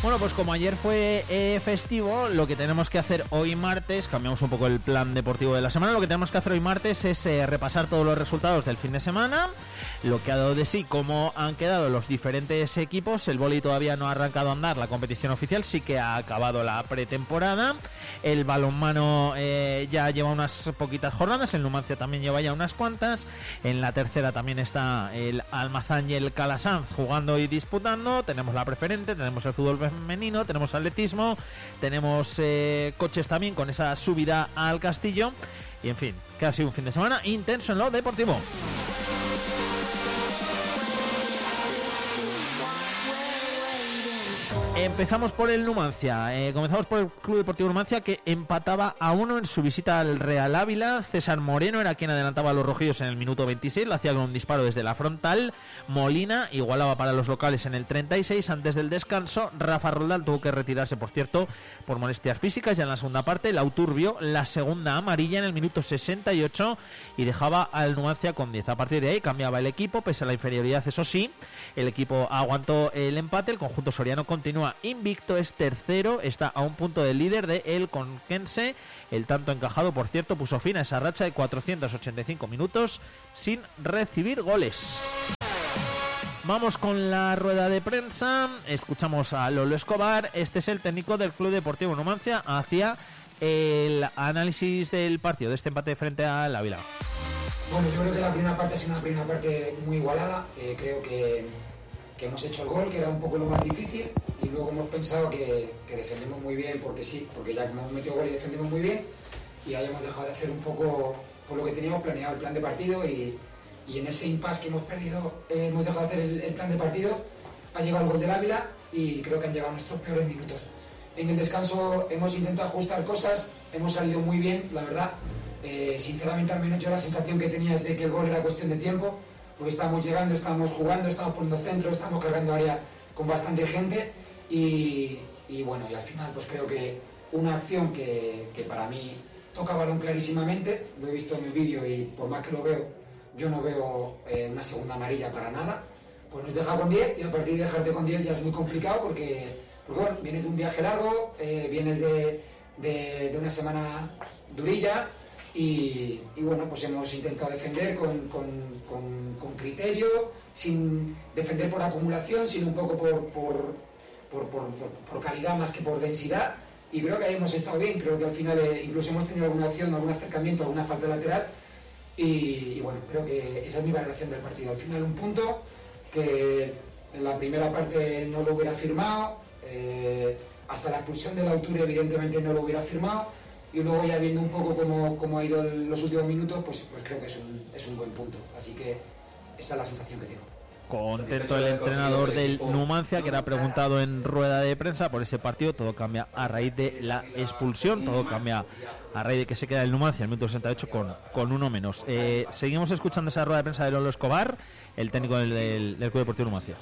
Bueno, pues como ayer fue festivo, lo que tenemos que hacer hoy martes, cambiamos un poco el plan deportivo de la semana, lo que tenemos que hacer hoy martes es repasar todos los resultados del fin de semana, lo que ha dado de sí, cómo han quedado los diferentes equipos. El vóley todavía no ha arrancado a andar, la competición oficial sí que ha acabado la pretemporada. El balonmano ya lleva unas poquitas jornadas, el Numancia también lleva ya unas cuantas. En la tercera también está el Almazán y el Calasanz jugando y disputando. Tenemos la preferente, tenemos el fútbol femenino, tenemos atletismo, tenemos coches también con esa subida al Castillo. Y en fin, que ha sido un fin de semana intenso en lo deportivo. Empezamos por el Numancia, comenzamos por el Club Deportivo Numancia, que empataba a 1 en su visita al Real Ávila. César Moreno era quien adelantaba a los rojillos en el minuto 26, lo hacía con un disparo desde la frontal. Molina igualaba para los locales en el 36, antes del descanso. Rafa Roldán tuvo que retirarse, por cierto, por molestias físicas. Ya en la segunda parte, Lautur vio la segunda amarilla en el minuto 68 y dejaba al Numancia con 10. A partir de ahí cambiaba el equipo, pese a la inferioridad, eso sí, el equipo aguantó el empate. El conjunto soriano continúa invicto, es tercero, está a un punto del líder de el Conquense. El tanto encajado, por cierto, puso fin a esa racha de 485 minutos sin recibir goles. Vamos con la rueda de prensa, escuchamos a Lolo Escobar. Este es el técnico del Club Deportivo Numancia, hacia el análisis del partido, de este empate frente al Ávila. Bueno, yo creo que la primera parte ha sido una primera parte muy igualada. Creo que hemos hecho el gol, que era un poco lo más difícil, y luego hemos pensado que defendemos muy bien, porque sí, porque ya que hemos metido gol y defendemos muy bien, y hayamos dejado de hacer un poco por lo que teníamos planeado el plan de partido, y en ese impasse que hemos perdido, hemos dejado de hacer el plan de partido. Ha llegado el gol del Ávila y creo que han llegado nuestros peores minutos. En el descanso hemos intentado ajustar cosas, hemos salido muy bien, la verdad. Sinceramente, al menos yo la sensación que tenía es de que el gol era cuestión de tiempo, porque estábamos llegando, estábamos jugando, estábamos poniendo centro, estábamos cargando área con bastante gente, y bueno, y al final pues creo que una acción que para mí toca balón clarísimamente, lo he visto en el vídeo y por más que lo veo, yo no veo una segunda amarilla para nada, pues nos deja con 10, y a partir de dejarte con 10 ya es muy complicado, porque bueno, vienes de un viaje largo, vienes de una semana durilla. Y bueno, pues hemos intentado defender con criterio, sin defender por acumulación, sino un poco por calidad más que por densidad, y creo que ahí hemos estado bien. Creo que al final incluso hemos tenido alguna acción, algún acercamiento, alguna falta lateral, y bueno, creo que esa es mi valoración del partido. Al final un punto que en la primera parte no lo hubiera firmado, hasta la expulsión de Lautur evidentemente no lo hubiera firmado, y luego ya viendo un poco cómo ha ido los últimos minutos, pues creo que es un buen punto. Así que esta es la sensación que tengo. Contento el entrenador del Numancia, que era preguntado en rueda de prensa por ese partido. Todo cambia a raíz de la expulsión, todo cambia a raíz de que se queda el Numancia en el minuto 68 con uno menos. Seguimos escuchando esa rueda de prensa de Lolo Escobar, el técnico del Club Deportivo Numancia.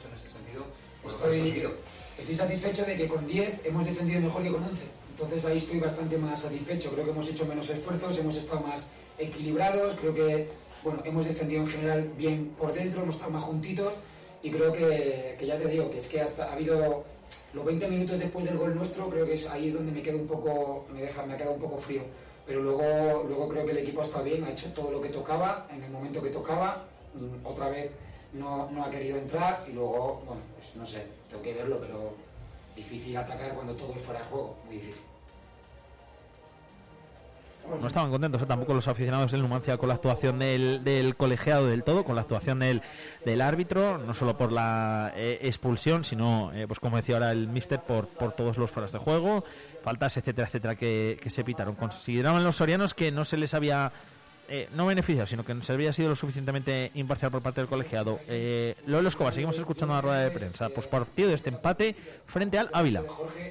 Estoy satisfecho de que con 10 hemos defendido mejor que con 11. Entonces ahí estoy bastante más satisfecho. Creo que hemos hecho menos esfuerzos, hemos estado más equilibrados. Creo que bueno, hemos defendido en general bien por dentro, hemos estado más juntitos, y creo que ya te digo, que es que hasta ha habido los 20 minutos después del gol nuestro, creo que ahí es donde me quedo un poco, me ha quedado un poco frío. Pero luego creo que el equipo ha estado bien, ha hecho todo lo que tocaba en el momento que tocaba. Otra vez no ha querido entrar, y luego, bueno, pues no sé, tengo que verlo, pero difícil atacar cuando todo es fuera de juego, muy difícil. No estaban contentos tampoco los aficionados del Numancia con la actuación del colegiado del todo, con la actuación del árbitro, no solo por la expulsión, sino, pues como decía ahora el míster, por todos los fueras de juego, faltas, etcétera, etcétera, que se pitaron. Consideraban los sorianos que no se les había no beneficiado, sino que se había sido lo suficientemente imparcial por parte del colegiado. Lolo Escobar, seguimos escuchando la rueda de prensa postpartido de este empate frente al Ávila.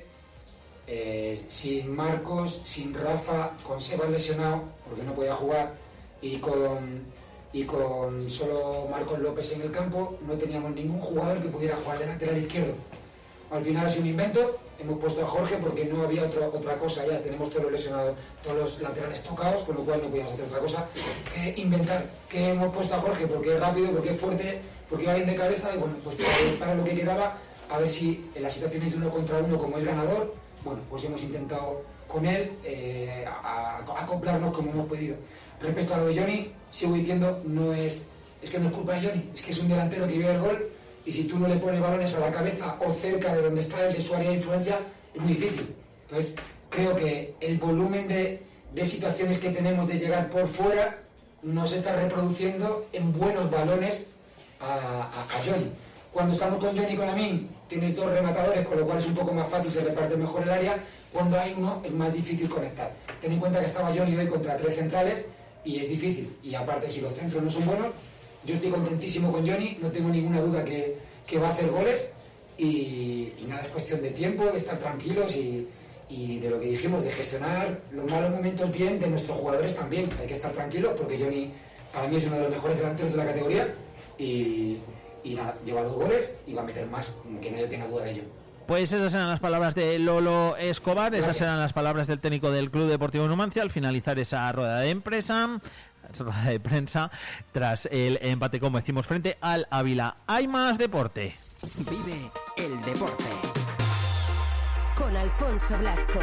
Sin Marcos, sin Rafa, con Sebas lesionado porque no podía jugar, y con solo Marcos López en el campo, no teníamos ningún jugador que pudiera jugar de lateral izquierdo. Al final ha sido un invento, hemos puesto a Jorge porque no había otra cosa, ya tenemos todos los lesionados, todos los laterales tocados, con lo cual no podíamos hacer otra cosa que inventar. Que hemos puesto a Jorge porque es rápido, porque es fuerte, porque va bien de cabeza, y bueno, pues para lo que quedaba a ver si en las situaciones de 1 contra 1, como es ganador, bueno, pues hemos intentado con él acoplarnos como hemos podido. Respecto a lo de Johnny, sigo diciendo, es que no es culpa de Johnny, es que es un delantero que vive el gol, y si tú no le pones balones a la cabeza o cerca de donde está él, de su área de influencia, es muy difícil. Entonces, creo que el volumen de situaciones que tenemos de llegar por fuera no se está reproduciendo en buenos balones a Johnny. Cuando estamos con Johnny y con Amin, tienes 2 rematadores, con lo cual es un poco más fácil, se reparte mejor el área. Cuando hay uno, es más difícil conectar. Ten en cuenta que estaba Johnny hoy contra 3 centrales y es difícil. Y aparte, si los centros no son buenos, yo estoy contentísimo con Johnny, no tengo ninguna duda que va a hacer goles y nada, es cuestión de tiempo, de estar tranquilos y de lo que dijimos, de gestionar los malos momentos bien de nuestros jugadores también. Hay que estar tranquilos porque Johnny para mí es uno de los mejores delanteros de la categoría y nada, lleva 2 goles y va a meter más, que nadie tenga duda de ello. Pues esas eran las palabras de Lolo Escobar. Gracias. Esas eran las palabras del técnico del Club Deportivo Numancia al finalizar esa rueda de prensa tras el empate, como decimos, frente al Ávila. Hay más deporte. Vive el deporte con Alfonso Blasco.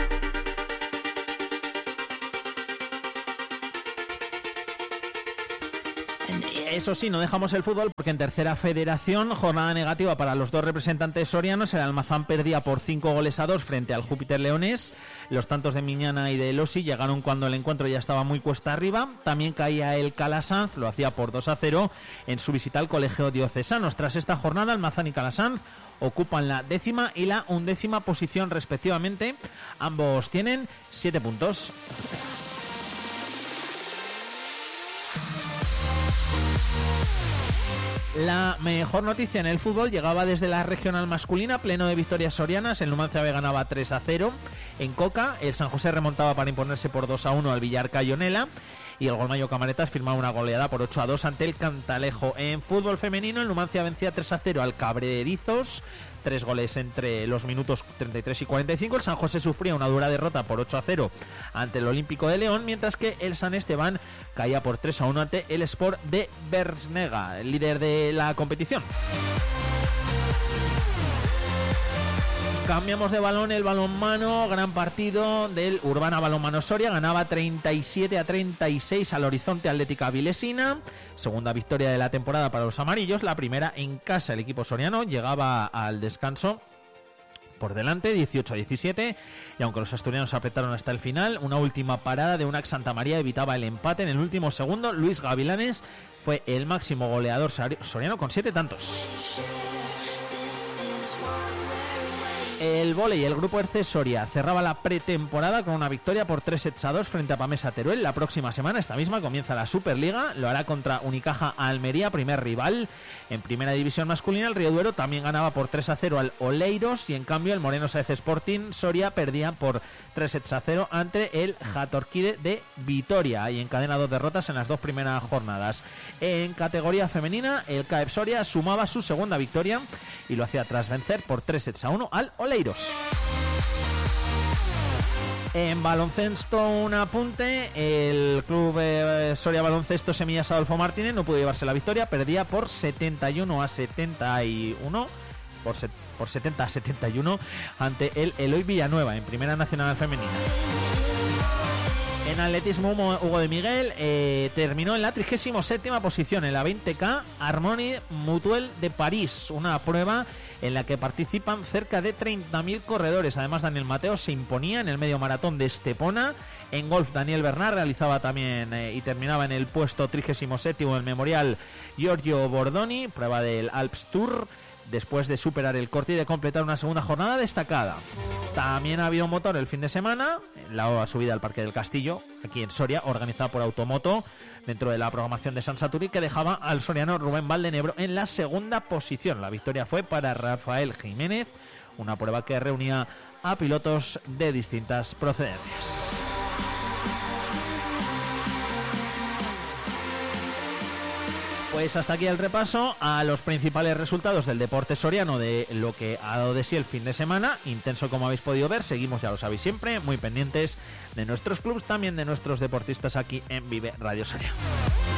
Eso sí, no dejamos el fútbol porque en tercera federación, jornada negativa para los 2 representantes sorianos. El Almazán perdía por 5-2 frente al Júpiter Leones. Los tantos de Miñana y de Elosi llegaron cuando el encuentro ya estaba muy cuesta arriba. También caía el Calasanz, lo hacía por 2-0 en su visita al Colegio Diocesanos. Tras esta jornada, Almazán y Calasanz ocupan la 10ª y la 11ª posición respectivamente. Ambos tienen 7 puntos. La mejor noticia en el fútbol llegaba desde la regional masculina, pleno de victorias sorianas. El Numancia B ganaba 3-0 en Coca, el San José remontaba para imponerse por 2-1 al Villar Cayonela y el Golmayo Camaretas firmaba una goleada por 8-2 ante el Cantalejo. En fútbol femenino, el Numancia vencía 3-0 al Cabrerizos, 3 goles entre los minutos 33 y 45. El San José sufría una dura derrota por 8-0 ante el Olímpico de León, mientras que el San Esteban caía por 3-1 ante el Sport de Bersnega, el líder de la competición. Cambiamos de balón, el balonmano, gran partido del Urbana Balonmano Soria, ganaba 37-36 al Horizonte Atlética Vilesina, segunda victoria de la temporada para los amarillos, la primera en casa. El equipo soriano llegaba al descanso por delante, 18-17, y aunque los asturianos apretaron hasta el final, una última parada de Unac Santa María evitaba el empate en el último segundo. Luis Gavilanes fue el máximo goleador soriano con 7 tantos. El vóley, el grupo Erce Soria cerraba la pretemporada con una victoria por 3-2 frente a Pamesa Teruel. La próxima semana, esta misma, comienza la Superliga, lo hará contra Unicaja Almería, primer rival. En primera división masculina, el Río Duero también ganaba por 3-0 al Oleiros, y en cambio el Moreno Sáez Sporting Soria perdía por 3-0 ante el Jatorquide de Vitoria, y encadena 2 derrotas en las 2 primeras jornadas. En categoría femenina, el CAEP Soria sumaba su segunda victoria y lo hacía tras vencer por 3-1 al Oleiros. En baloncesto, un apunte: el club Soria Baloncesto Semillas Adolfo Martínez no pudo llevarse la victoria, perdía por 71-71 por 70-71 ante el Eloy Villanueva en Primera Nacional Femenina. En atletismo, Hugo de Miguel terminó en la 37ª posición en la 20K Harmonie Mutuelle de París, una prueba en la que participan cerca de 30.000 corredores. Además, Daniel Mateo se imponía en el medio maratón de Estepona. En golf, Daniel Bernard realizaba también y terminaba en el puesto 37º el memorial Giorgio Bordoni, prueba del Alps Tour, después de superar el corte y de completar una segunda jornada destacada. También había un motor el fin de semana, la subida al Parque del Castillo, aquí en Soria, organizada por Automoto, dentro de la programación de San Saturi, que dejaba al soriano Rubén Valdenebro en la segunda posición. La victoria fue para Rafael Jiménez, una prueba que reunía a pilotos de distintas procedencias. Pues hasta aquí el repaso a los principales resultados del deporte soriano, de lo que ha dado de sí el fin de semana. Intenso, como habéis podido ver. Seguimos, ya lo sabéis siempre, muy pendientes de nuestros clubs, también de nuestros deportistas aquí en Vive Radio Soria.